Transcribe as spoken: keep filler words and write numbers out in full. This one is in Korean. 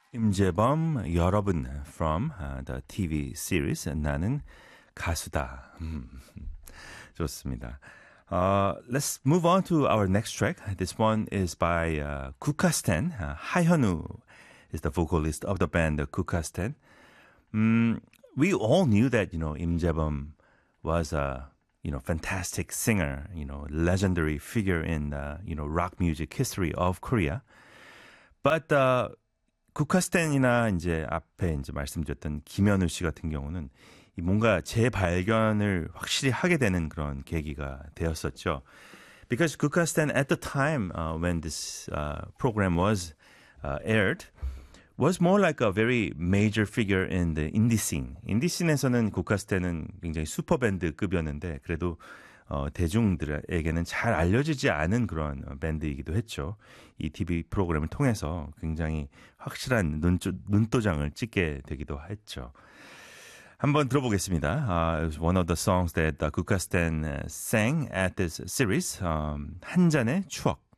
임재범 여러분 from uh, the 티비 series 나는 가수다. 음, 좋습니다. Uh, let's move on to our next track. This one is by uh, Kukastan. Uh, 하현우 is the vocalist of the band Kukastan. Um, we all knew that, you know, 임재범 was a, you know, fantastic singer, you know, legendary figure in, uh, you know, rock music history of Korea. But uh, 국카스텐이나 이제 앞에 이제 말씀드렸던 김현우 씨 같은 경우는 뭔가 재발견을 확실히 하게 되는 그런 계기가 되었었죠. Because 국카스텐 at the time uh, when this uh, program was uh, aired was more like a very major figure in the indie scene. 인디 씬에서는 국카스텐은 굉장히 슈퍼밴드급이었는데 그래도 어, 대중들에게는 잘 알려지지 않은 그런 밴드이기도 했죠. 이 티비 프로그램을 통해서 굉장히 확실한 눈조, 눈도장을 찍게 되기도 했죠. 한번 들어보겠습니다. Uh, it was one of the songs that uh, 국카스텐 sang at this series. Um, 한 잔의 추억.